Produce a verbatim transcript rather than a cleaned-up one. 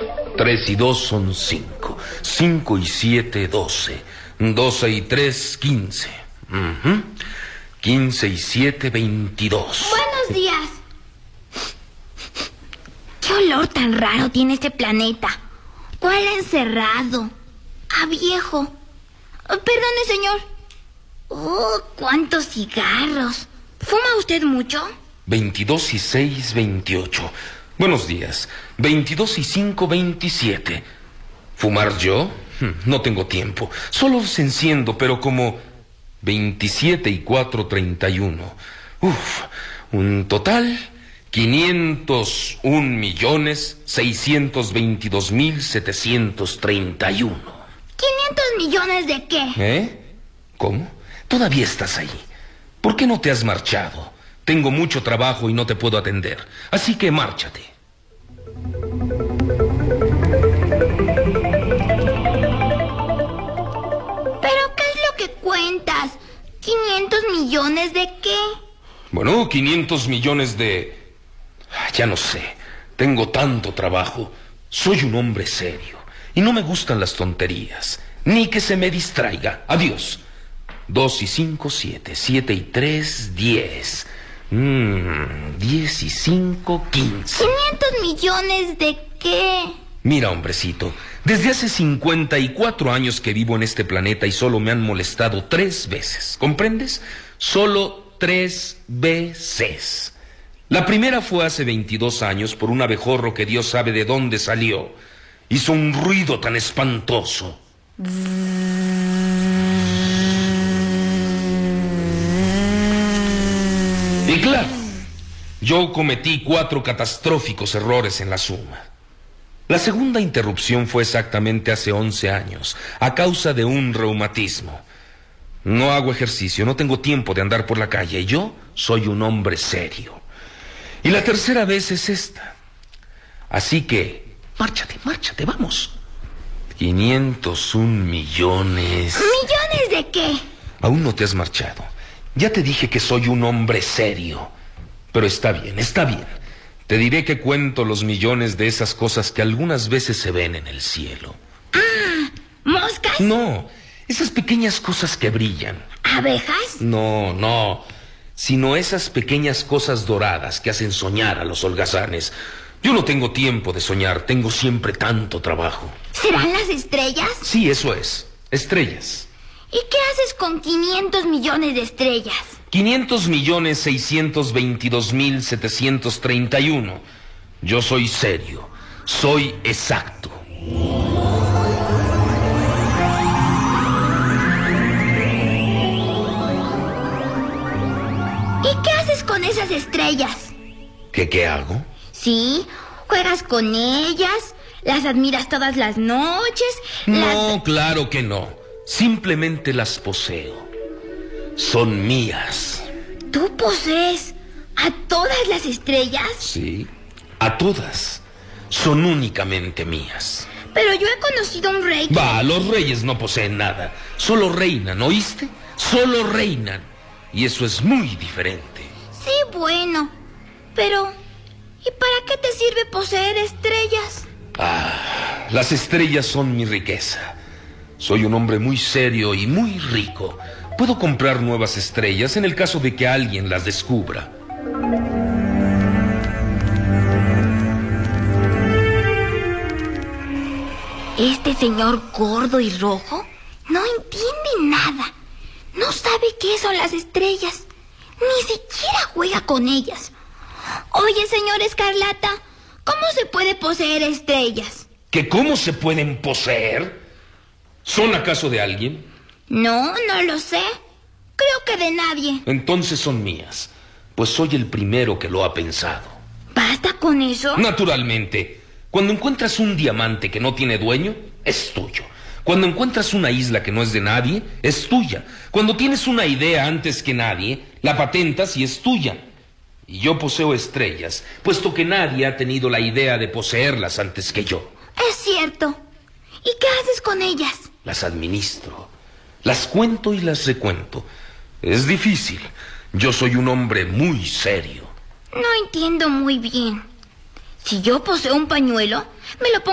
Tres y dos son cinco. Cinco y siete, doce. Doce y tres, quince. Uh-huh. Quince y siete, veintidós. Buenos días. ¿Qué olor tan raro tiene este planeta? Huele encerrado, a viejo. Oh, perdone, señor. Oh, cuántos cigarros. ¿Fuma usted mucho? Veintidós y seis, veintiocho. Buenos días. Veintidós y cinco, veintisiete. ¿Fumar yo? No tengo tiempo. Solo se enciendo, pero como veintisiete y cuatro, treinta y uno. Uf, un total quinientos un millones seiscientos veintidós mil setecientos treinta y uno. ¿quinientos millones de qué? ¿Eh? ¿Cómo? Todavía estás ahí. ¿Por qué no te has marchado? Tengo mucho trabajo y no te puedo atender. Así que márchate. ¿Pero qué es lo que cuentas? ¿quinientos millones de qué? Bueno, quinientos millones de... Ya no sé. Tengo tanto trabajo. Soy un hombre serio. Y no me gustan las tonterías. Ni que se me distraiga. Adiós. Dos y cinco, siete. Siete y tres, diez. Mmm, diez y cinco, quince. ¿quinientos millones de qué? Mira, hombrecito, desde hace cincuenta y cuatro años que vivo en este planeta y solo me han molestado tres veces. ¿Comprendes? Solo tres veces. La primera fue hace veintidós años por un abejorro que Dios sabe de dónde salió. Hizo un ruido tan espantoso. Y claro, yo cometí cuatro catastróficos errores en la suma. La segunda interrupción fue exactamente hace once años, a causa de un reumatismo. No hago ejercicio, no tengo tiempo de andar por la calle, y yo soy un hombre serio. Y la tercera vez es esta. Así que, márchate, márchate, vamos. quinientos un millones... ¿Millones de qué? Aún no te has marchado. Ya te dije que soy un hombre serio. Pero está bien, está bien. Te diré que cuento los millones de esas cosas que algunas veces se ven en el cielo. Ah, ¿moscas? No, esas pequeñas cosas que brillan. ¿Abejas? No, no. Sino esas pequeñas cosas doradas que hacen soñar a los holgazanes. Yo no tengo tiempo de soñar, tengo siempre tanto trabajo. ¿Serán las estrellas? Sí, eso es. Estrellas. ¿Y qué haces con quinientos millones de estrellas? quinientos millones seiscientos veintidós mil setecientos treinta y uno. Yo soy serio. Soy exacto. ¿Y qué haces con esas estrellas? ¿Qué qué hago? Sí, juegas con ellas, las admiras todas las noches. No, las... claro que no. Simplemente las poseo. Son mías. ¿Tú posees a todas las estrellas? Sí, a todas. Son únicamente mías. Pero yo he conocido a un rey que... Va, los reyes no poseen nada. Solo reinan, ¿oíste? Solo reinan. Y eso es muy diferente. Sí, bueno. Pero, ¿y para qué te sirve poseer estrellas? Ah, las estrellas son mi riqueza. Soy un hombre muy serio y muy rico. Puedo comprar nuevas estrellas en el caso de que alguien las descubra. Este señor gordo y rojo no entiende nada. No sabe qué son las estrellas. Ni siquiera juega con ellas. Oye, señor Escarlata, ¿cómo se puede poseer estrellas? ¿Que cómo se pueden poseer? ¿Son acaso de alguien? No, no lo sé. Creo que de nadie. Entonces son mías, pues soy el primero que lo ha pensado. ¿Basta con eso? Naturalmente. Cuando encuentras un diamante que no tiene dueño, es tuyo. Cuando encuentras una isla que no es de nadie, es tuya. Cuando tienes una idea antes que nadie, la patentas y es tuya. Y yo poseo estrellas, puesto que nadie ha tenido la idea de poseerlas antes que yo. Es cierto. ¿Y qué haces con ellas? Las administro. Las cuento y las recuento. Es difícil. Yo soy un hombre muy serio. No entiendo muy bien. Si yo poseo un pañuelo, me lo pongo